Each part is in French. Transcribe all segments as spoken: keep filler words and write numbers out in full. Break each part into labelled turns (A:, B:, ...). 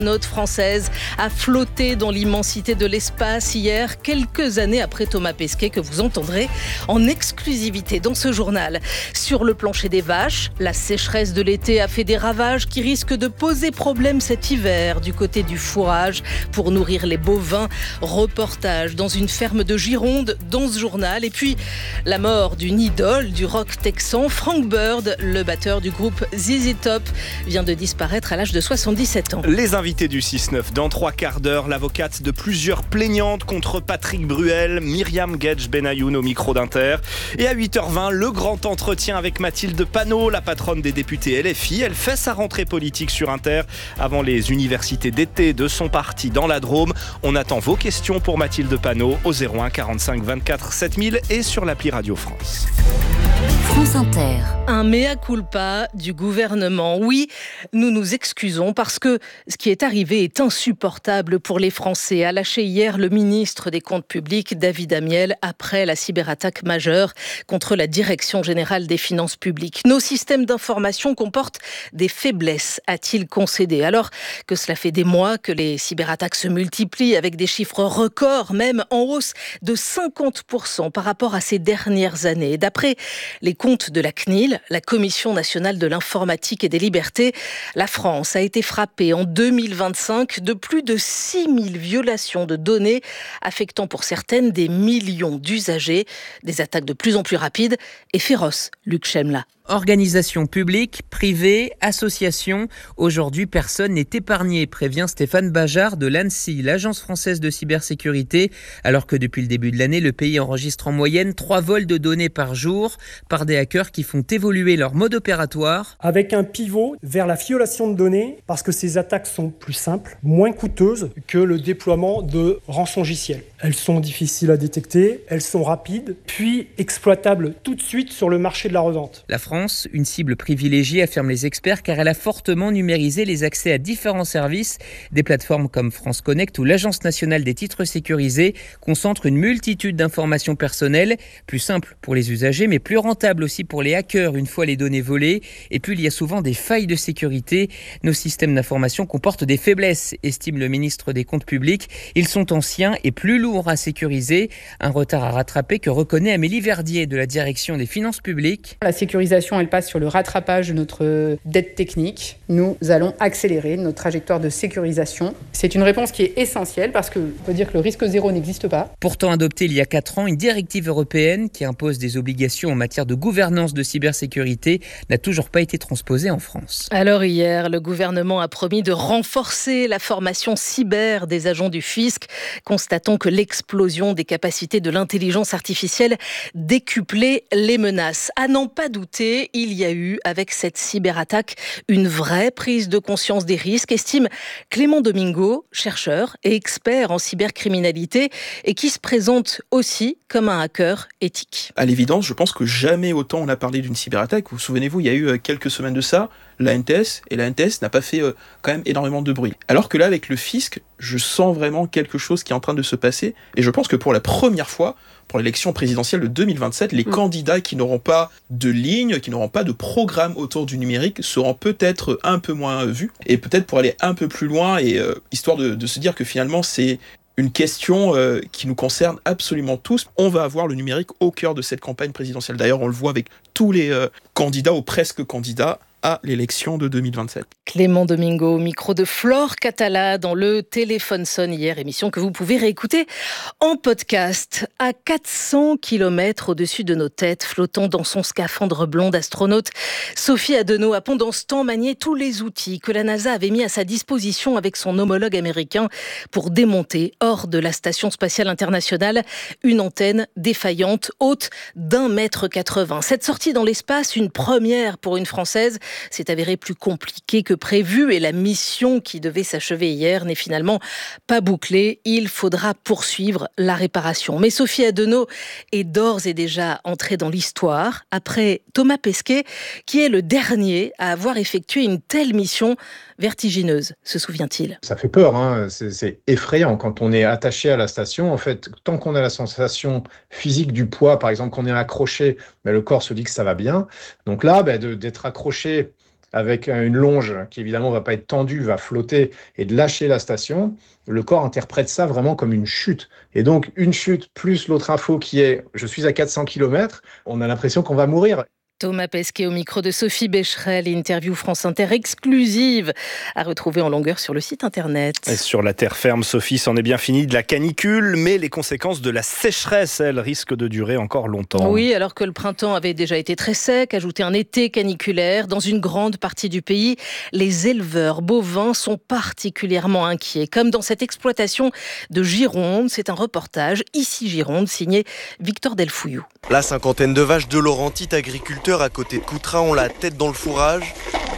A: Notre française a flotté dans l'immensité de l'espace hier, quelques années après Thomas Pesquet, que vous entendrez en exclusivité dans ce journal. Sur le plancher des vaches, la sécheresse de l'été a fait des ravages qui risquent de poser problème cet hiver du côté du fourrage pour nourrir les bovins. Reportage dans une ferme de Gironde dans ce journal. Et puis la mort d'une idole du rock texan, Frank Bird, le batteur du groupe Z Z Top, vient de disparaître à l'âge de soixante-dix-sept ans.
B: Les invités du six neuf dans trois quarts d'heure, l'avocate de plusieurs plaignantes contre Patrick Bruel, Myriam Guedj Benayoun au micro d'Inter. Et à huit heures vingt, le grand entretien avec Mathilde Panot, la patronne des députés L F I. Elle fait sa rentrée politique sur Inter avant les universités d'été de son parti dans la Drôme. On attend vos questions pour Mathilde Panot au zéro un quarante-cinq vingt-quatre sept mille et sur l'appli Radio France.
A: France Inter. Un mea culpa du gouvernement. Oui, nous nous excusons parce que ce qui est arrivé est insupportable pour les Français, a lâché hier le ministre des Comptes publics, David Amiel, après la cyberattaque majeure contre la Direction générale des finances publiques. Nos systèmes d'information comportent des faiblesses, a-t-il concédé. Alors que cela fait des mois que les cyberattaques se multiplient avec des chiffres records, même en hausse de cinquante pour cent par rapport à ces dernières années. D'après les comptes de la C N I L, la Commission nationale de l'informatique et des libertés, la France a été frappée en deux mille vingt-cinq de plus de six mille violations de données, affectant pour certaines des millions d'usagers. Des attaques de plus en plus rapides et féroces. Luc Chemla.
C: Organisations publiques, privées, associations, aujourd'hui personne n'est épargné, prévient Stéphane Bajard de l'ANSSI, l'Agence française de cybersécurité, alors que depuis le début de l'année, le pays enregistre en moyenne trois vols de données par jour par des hackers qui font évoluer leur mode opératoire.
D: Avec un pivot vers la violation de données, parce que ces attaques sont plus simples, moins coûteuses que le déploiement de rançongiciels. Elles sont difficiles à détecter, elles sont rapides, puis exploitables tout de suite sur le marché de la revente.
C: La France, une cible privilégiée, affirment les experts, car elle a fortement numérisé les accès à différents services. Des plateformes comme France Connect ou l'Agence nationale des titres sécurisés concentrent une multitude d'informations personnelles, plus simples pour les usagers, mais plus rentables aussi pour les hackers une fois les données volées. Et puis il y a souvent des failles de sécurité. Nos systèmes d'information comportent des faiblesses, estime le ministre des Comptes publics. Ils sont anciens et plus lourds à sécuriser. Un retard à rattraper que reconnaît Amélie Verdier de la Direction des finances publiques.
E: La sécurisation, elle passe sur le rattrapage de notre dette technique. Nous allons accélérer notre trajectoire de sécurisation. C'est une réponse qui est essentielle parce qu'on peut dire que le risque zéro n'existe pas.
C: Pourtant adoptée il y a quatre ans, une directive européenne qui impose des obligations en matière de gouvernance de cybersécurité n'a toujours pas été transposée en France.
A: Alors hier, le gouvernement a promis de renforcer la formation cyber des agents du fisc, constatant que l'explosion des capacités de l'intelligence artificielle décuplait les menaces. À n'en pas douter, il y a eu, avec cette cyberattaque, une vraie prise de conscience des risques, estime Clément Domingo, chercheur et expert en cybercriminalité, et qui se présente aussi comme un hacker éthique.
F: À l'évidence, je pense que jamais autant on a parlé d'une cyberattaque. Vous vous souvenez-vous, il y a eu quelques semaines de ça, la N T S, et la N T S n'a pas fait euh, quand même énormément de bruit. Alors que là, avec le fisc, je sens vraiment quelque chose qui est en train de se passer, et je pense que pour la première fois, pour l'élection présidentielle de deux mille vingt-sept, les mmh. candidats qui n'auront pas de ligne, qui n'auront pas de programme autour du numérique seront peut-être un peu moins vus, et peut-être pour aller un peu plus loin, et euh, histoire de, de se dire que finalement c'est une question euh, qui nous concerne absolument tous. On va avoir le numérique au cœur de cette campagne présidentielle. D'ailleurs, on le voit avec tous les euh, candidats ou presque candidats à l'élection de deux mille vingt-sept.
A: Clément Domingo, micro de Flore Catala dans le Téléphone sonne hier, émission que vous pouvez réécouter en podcast. À quatre cents kilomètres au-dessus de nos têtes, flottant dans son scaphandre blond d'astronaute, Sophie Adenau a pendant ce temps manié tous les outils que la NASA avait mis à sa disposition avec son homologue américain pour démonter, hors de la Station spatiale internationale, une antenne défaillante haute d'un mètre quatre-vingts. Cette sortie dans l'espace, une première pour une Française, s'est avérée plus compliquée que prévu et la mission qui devait s'achever hier n'est finalement pas bouclée. Il faudra poursuivre la réparation. Mais Sophie Adenau est d'ores et déjà entrée dans l'histoire après Thomas Pesquet, qui est le dernier à avoir effectué une telle mission vertigineuse, se souvient-il.
G: Ça fait peur, hein. c'est, c'est effrayant quand on est attaché à la station. En fait, tant qu'on a la sensation physique du poids, par exemple, qu'on est accroché, ben, le corps se dit que ça va bien. Donc là, ben, de, d'être accroché avec une longe qui évidemment ne va pas être tendue, va flotter et de lâcher la station, le corps interprète ça vraiment comme une chute. Et donc une chute plus l'autre info qui est « je suis à quatre cents kilomètres », on a l'impression qu'on va mourir.
A: Thomas Pesquet au micro de Sophie Becherel, interview France Inter exclusive à retrouver en longueur sur le site internet.
B: Et sur la terre ferme, Sophie, c'en est bien fini de la canicule, mais les conséquences de la sécheresse, elles, risquent de durer encore longtemps.
A: Oui, alors que le printemps avait déjà été très sec, ajouté un été caniculaire, dans une grande partie du pays, les éleveurs bovins sont particulièrement inquiets, comme dans cette exploitation de Gironde. C'est un reportage, ici Gironde, signé Victor Delfouillou.
H: La cinquantaine de vaches de Laurentite, agriculteurs à côté de Coutras, ont la tête dans le fourrage.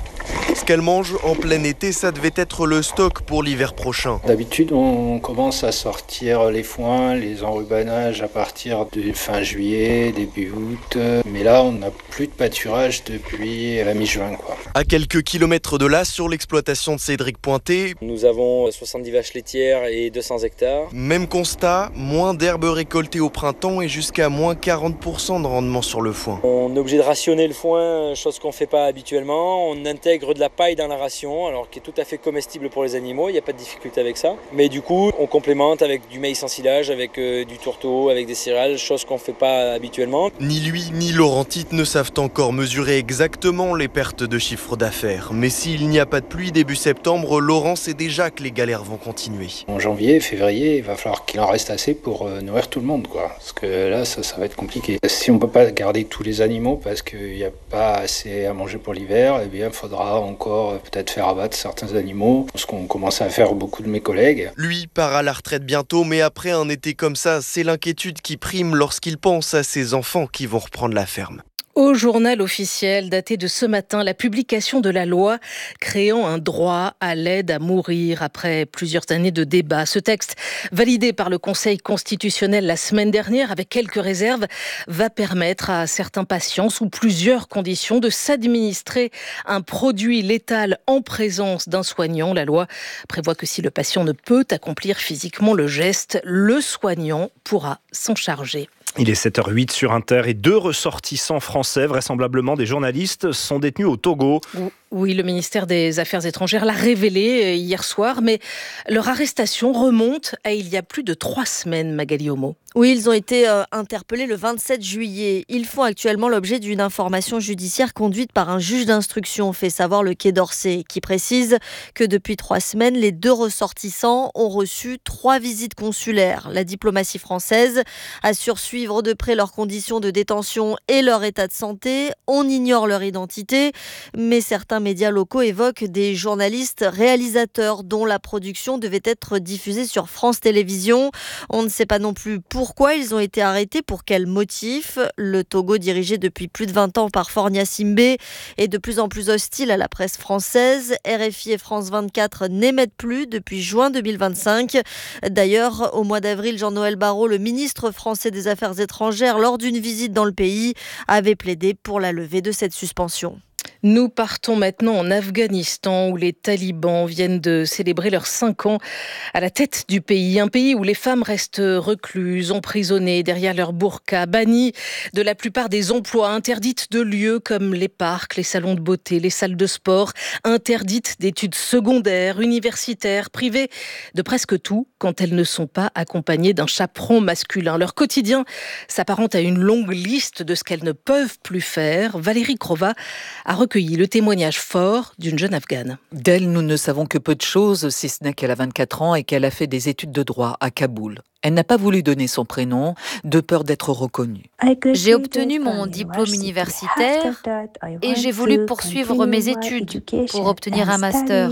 H: Ce qu'elles mangent en plein été, ça devait être le stock pour l'hiver prochain.
I: D'habitude, on commence à sortir les foins, les enrubanages à partir de fin juillet, début août. Mais là, on n'a plus de pâturage depuis la mi-juin, quoi.
H: À quelques kilomètres de là, sur l'exploitation de Cédric Pointé,
J: nous avons soixante-dix vaches laitières et deux cents hectares.
H: Même constat, moins d'herbes récoltées au printemps et jusqu'à moins quarante pour cent de rendement sur le foin.
J: On est obligé de rationner le foin, chose qu'on ne fait pas habituellement. On intègre de la paille dans la ration, alors qui est tout à fait comestible pour les animaux, il n'y a pas de difficulté avec ça. Mais du coup, on complémente avec du maïs en silage, avec euh, du tourteau, avec des céréales, chose qu'on ne fait pas habituellement.
H: Ni lui, ni Laurentite ne savent encore mesurer exactement les pertes de chiffre d'affaires. Mais s'il n'y a pas de pluie début septembre, Laurent sait déjà que les galères vont continuer.
I: En janvier, février, il va falloir qu'il en reste assez pour euh, nourrir tout le monde, quoi. Parce que là, ça, ça va être compliqué. Si on ne peut pas garder tous les animaux parce qu'il n'y a pas assez à manger pour l'hiver, eh bien, il faudra encore peut-être faire abattre certains animaux, ce qu'ont commencé à faire beaucoup de mes collègues.
H: Lui part à la retraite bientôt, mais après un été comme ça, c'est l'inquiétude qui prime lorsqu'il pense à ses enfants qui vont reprendre la ferme.
A: Au journal officiel daté de ce matin, la publication de la loi créant un droit à l'aide à mourir après plusieurs années de débats. Ce texte, validé par le Conseil constitutionnel la semaine dernière avec quelques réserves, va permettre à certains patients sous plusieurs conditions de s'administrer un produit létal en présence d'un soignant. La loi prévoit que si le patient ne peut accomplir physiquement le geste, le soignant pourra s'en charger.
B: Il est sept heures huit sur Inter et deux ressortissants français, vraisemblablement des journalistes, sont détenus au Togo.
A: Oui, le ministère des Affaires étrangères l'a révélé hier soir, mais leur arrestation remonte à il y a plus de trois semaines, Magali Homo.
K: Oui, ils ont été euh, interpellés le vingt-sept juillet. Ils font actuellement l'objet d'une information judiciaire conduite par un juge d'instruction, fait savoir le Quai d'Orsay, qui précise que depuis trois semaines, les deux ressortissants ont reçu trois visites consulaires. La diplomatie française assure suivre de près leurs conditions de détention et leur état de santé. On ignore leur identité, mais certains médias locaux évoquent des journalistes réalisateurs dont la production devait être diffusée sur France Télévisions. On ne sait pas non plus pour Pourquoi ils ont été arrêtés, pour quel motif. Le Togo, dirigé depuis plus de vingt ans par Faure Gnassingbé, est de plus en plus hostile à la presse française. R F I et France vingt-quatre n'émettent plus depuis juin deux mille vingt-cinq. D'ailleurs, au mois d'avril, Jean-Noël Barrot, le ministre français des Affaires étrangères, lors d'une visite dans le pays, avait plaidé pour la levée de cette suspension.
A: Nous partons maintenant en Afghanistan où les talibans viennent de célébrer leurs cinq ans à la tête du pays. Un pays où les femmes restent recluses, emprisonnées derrière leur burqa, bannies de la plupart des emplois, interdites de lieux comme les parcs, les salons de beauté, les salles de sport, interdites d'études secondaires, universitaires, privées de presque tout quand elles ne sont pas accompagnées d'un chaperon masculin. Leur quotidien s'apparente à une longue liste de ce qu'elles ne peuvent plus faire. Valérie Crova a recueilli le témoignage fort d'une jeune Afghane.
L: D'elle, nous ne savons que peu de choses, si ce n'est qu'elle a vingt-quatre ans et qu'elle a fait des études de droit à Kaboul. Elle n'a pas voulu donner son prénom, de peur d'être reconnue.
M: J'ai obtenu mon diplôme universitaire et j'ai voulu poursuivre mes études pour obtenir un master.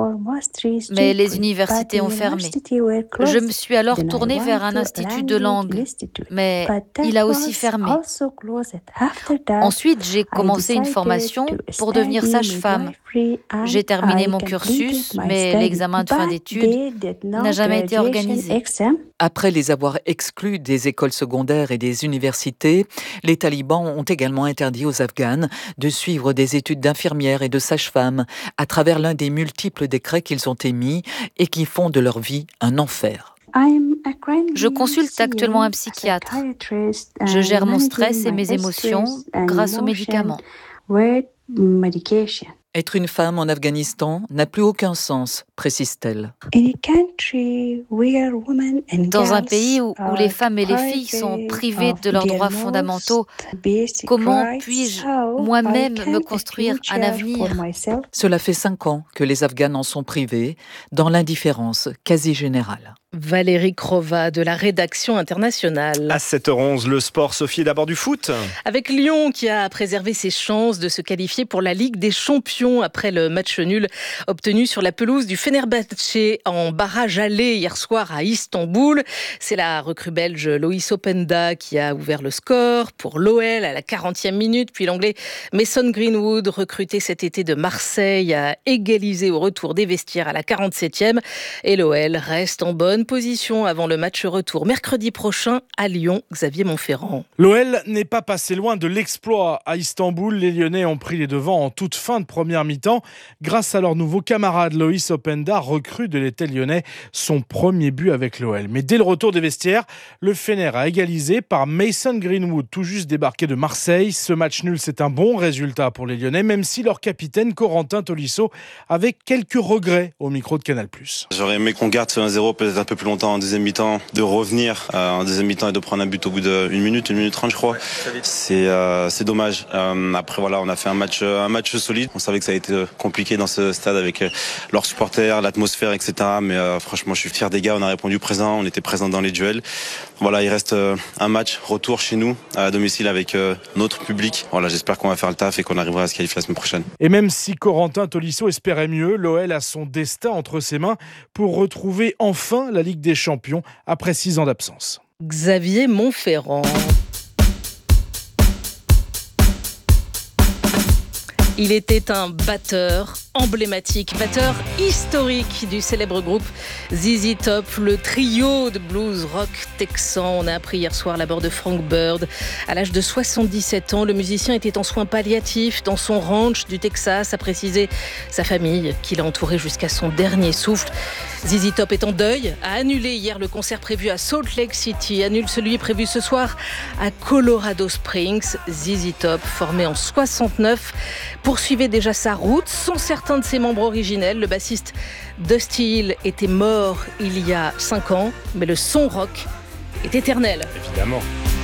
M: Mais les universités ont fermé. Je me suis alors tournée vers un institut de langue, mais il a aussi fermé. Ensuite, j'ai commencé une formation pour devenir sage-femme. J'ai terminé mon cursus, mais l'examen de fin d'études n'a jamais été organisé.
L: Après les avoir exclus des écoles secondaires et des universités, les talibans ont également interdit aux Afghanes de suivre des études d'infirmière et de sage-femme à travers l'un des multiples décrets qu'ils ont émis et qui font de leur vie un enfer.
M: Je consulte actuellement un psychiatre. Je gère mon stress et mes émotions grâce aux médicaments.
L: Être une femme en Afghanistan n'a plus aucun sens, précise-t-elle.
M: Dans un pays où, où les femmes et les filles sont privées de leurs droits fondamentaux, comment puis-je moi-même me construire un avenir ?
L: Cela fait cinq ans que les Afghanes en sont privés, dans l'indifférence quasi générale.
A: Valérie Crova de la rédaction internationale.
B: À sept heures onze, le sport, Sophie, d'abord du foot.
A: Avec Lyon qui a préservé ses chances de se qualifier pour la Ligue des Champions après le match nul obtenu sur la pelouse du Fenerbahçe en barrage aller hier soir à Istanbul. C'est la recrue belge Loïs Openda qui a ouvert le score pour l'O L à la quarantième minute. Puis l'anglais Mason Greenwood, recruté cet été de Marseille, a égalisé au retour des vestiaires à la quarante-septième. Et l'O L reste en bonne position avant le match retour mercredi prochain à Lyon. Xavier Montferrand.
N: L'O L n'est pas passé loin de l'exploit. À Istanbul, les Lyonnais ont pris les devants en toute fin de première mi-temps grâce à leur nouveau camarade Loïs Openda, recrue de l'Été lyonnais, son premier but avec l'O L. Mais dès le retour des vestiaires, le Fener a égalisé par Mason Greenwood, tout juste débarqué de Marseille. Ce match nul, c'est un bon résultat pour les Lyonnais, même si leur capitaine Corentin Tolisso avait quelques regrets au micro de Canal plus.
O: J'aurais aimé qu'on garde ce un zéro peut-être un peu plus longtemps en deuxième mi-temps, de revenir euh, en deuxième mi-temps et de prendre un but au bout d'une minute, une minute trente je crois. C'est, euh, c'est dommage. Euh, après voilà, on a fait un match, un match solide. On savait que ça a été compliqué dans ce stade avec euh, leurs supporters, l'atmosphère, et cetera. Mais euh, franchement, je suis fier des gars. On a répondu présent, on était présent dans les duels. Voilà, il reste euh, un match retour chez nous à domicile avec euh, notre public. Voilà, j'espère qu'on va faire le taf et qu'on arrivera à se qualifier la semaine prochaine.
N: Et même si Corentin Tolisso espérait mieux, l'O L a son destin entre ses mains pour retrouver enfin la Ligue des Champions après six ans d'absence.
A: Xavier Montferrand. Il était un batteur emblématique, batteur historique du célèbre groupe Z Z Top, le trio de blues rock texan. On a appris hier soir la mort de Frank Bird. À l'âge de soixante-dix-sept ans, le musicien était en soins palliatifs dans son ranch du Texas, a précisé sa famille qui l'a entouré jusqu'à son dernier souffle. Z Z Top est en deuil, a annulé hier le concert prévu à Salt Lake City, annule celui prévu ce soir à Colorado Springs. Z Z Top, formé en soixante-neuf, poursuivait déjà sa route sans certains de ses membres originels. Le bassiste Dusty Hill était mort il y a cinq ans, mais le son rock est éternel.
B: Évidemment.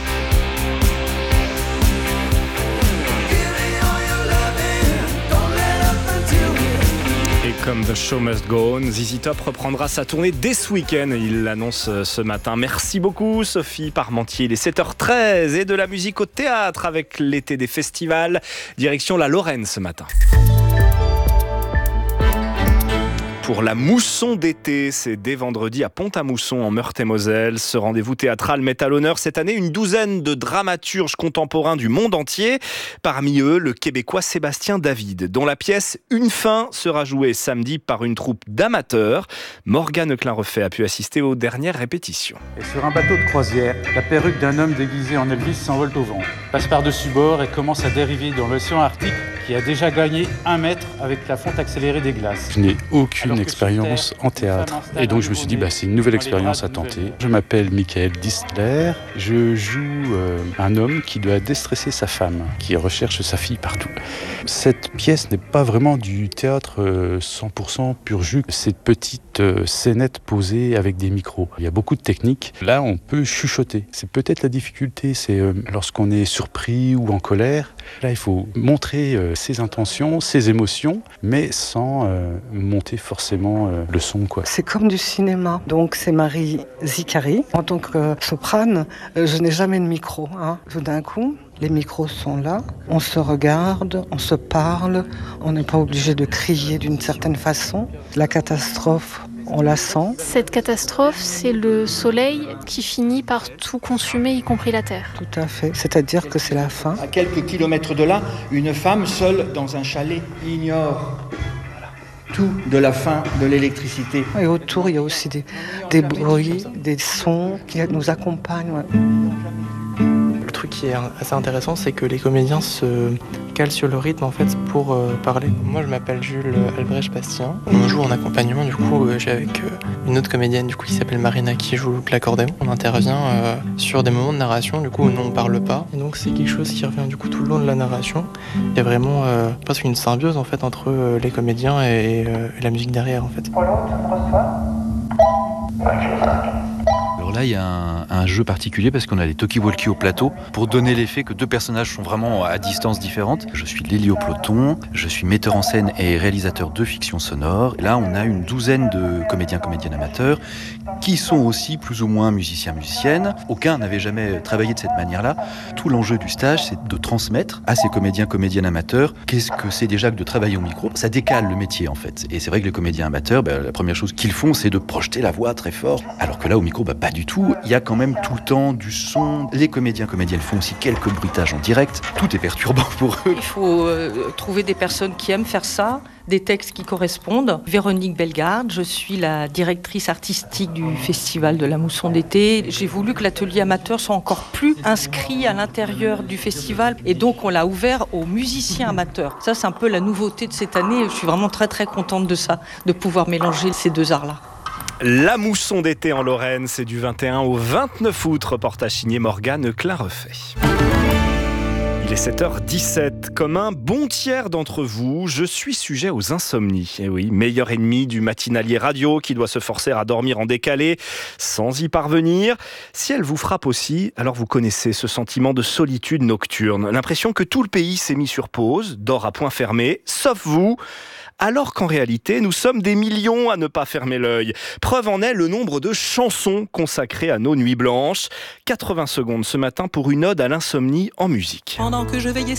B: Et comme The Show Must Go On, Z Z Top reprendra sa tournée dès ce week-end. Il l'annonce ce matin. Merci beaucoup Sophie Parmentier. Il est sept heures treize et de la musique au théâtre avec l'été des festivals. Direction la Lorraine ce matin. Pour la mousson d'été, c'est dès vendredi à Pont-à-Mousson en Meurthe-et-Moselle. Ce rendez-vous théâtral met à l'honneur cette année une douzaine de dramaturges contemporains du monde entier. Parmi eux, le Québécois Sébastien David, dont la pièce Une fin sera jouée samedi par une troupe d'amateurs. Morgane Klein-Refait a pu assister aux dernières répétitions.
P: Et sur un bateau de croisière, la perruque d'un homme déguisé en Elvis s'envole au vent, passe par-dessus bord et commence à dériver dans l'océan Arctique qui a déjà gagné un mètre avec la fonte accélérée des glaces.
Q: Je n'ai aucune expérience en théâtre. Et donc je me suis dit, bah, c'est une nouvelle expérience à tenter. Je m'appelle Michael Distler. Je joue euh, un homme qui doit déstresser sa femme, qui recherche sa fille partout. Cette pièce n'est pas vraiment du théâtre euh, cent pour cent pur jus. C'est petite euh, scénette posée avec des micros. Il y a beaucoup de techniques. Là, on peut chuchoter. C'est peut-être la difficulté, c'est euh, lorsqu'on est surpris ou en colère. Là, il faut montrer euh, ses intentions, ses émotions, mais sans euh, monter forcément euh, le son, quoi.
R: C'est comme du cinéma. Donc, c'est Marie Zicari. En tant que soprane, euh, je n'ai jamais de micro. Hein. Tout d'un coup, les micros sont là. On se regarde, on se parle. On n'est pas obligé de crier d'une certaine façon. La catastrophe, on la sent.
S: Cette catastrophe, c'est le soleil qui finit par tout consumer, y compris la terre.
R: Tout à fait. C'est-à-dire que c'est la fin.
T: À quelques kilomètres de là, une femme seule dans un chalet ignore tout de la fin de l'électricité.
R: Et autour, il y a aussi des, des bruits, des sons qui nous accompagnent. Ouais.
U: Le truc qui est assez intéressant, c'est que les comédiens se calent sur le rythme en fait pour euh, parler. Moi je m'appelle Jules Albrecht Bastien. On joue en accompagnement, du coup euh, j'ai avec euh, une autre comédienne du coup qui s'appelle Marina qui joue de l'accordéon. On intervient euh, sur des moments de narration du coup où nous on parle pas. Et donc c'est quelque chose qui revient du coup tout le long de la narration. Il y a vraiment euh, presque une symbiose en fait entre euh, les comédiens et, euh, et la musique derrière en fait.
V: Alors là, il y a un, un jeu particulier parce qu'on a les talkie-walkie au plateau pour donner l'effet que deux personnages sont vraiment à distance différentes. Je suis l'hélioploton, je suis metteur en scène et réalisateur de fiction sonore. Et là, on a une douzaine de comédiens, comédiennes amateurs qui sont aussi plus ou moins musiciens, musiciennes. Aucun n'avait jamais travaillé de cette manière-là. Tout l'enjeu du stage, c'est de transmettre à ces comédiens, comédiennes amateurs qu'est-ce que c'est déjà que de travailler au micro. Ça décale le métier en fait. Et c'est vrai que les comédiens amateurs, ben, la première chose qu'ils font, c'est de projeter la voix très fort. Alors que là, au micro, ben, pas du tout. Il y a quand même tout le temps du son. Les comédiens, comédiennes font aussi quelques bruitages en direct. Tout est perturbant pour eux.
W: Il faut euh, trouver des personnes qui aiment faire ça, des textes qui correspondent. Véronique Bellegarde, je suis la directrice artistique du Festival de la Mousson d'été. J'ai voulu que l'atelier amateur soit encore plus inscrit à l'intérieur du festival et donc on l'a ouvert aux musiciens amateurs. Ça, c'est un peu la nouveauté de cette année. Je suis vraiment très très contente de ça, de pouvoir mélanger ces deux arts-là.
B: La Mousson d'été en Lorraine, c'est du vingt et un au vingt-neuf août. Reportage signé Morgane Clairefait. Il est sept heures dix-sept. Comme un bon tiers d'entre vous, je suis sujet aux insomnies. Et oui, meilleur ennemi du matinalier radio qui doit se forcer à dormir en décalé sans y parvenir. Si elle vous frappe aussi, alors vous connaissez ce sentiment de solitude nocturne. L'impression que tout le pays s'est mis sur pause, dort à point fermé, sauf vous. Alors qu'en réalité, nous sommes des millions à ne pas fermer l'œil. Preuve en est le nombre de chansons consacrées à nos nuits blanches. quatre-vingts secondes ce matin pour une ode à l'insomnie en musique.
X: Pendant que je veillais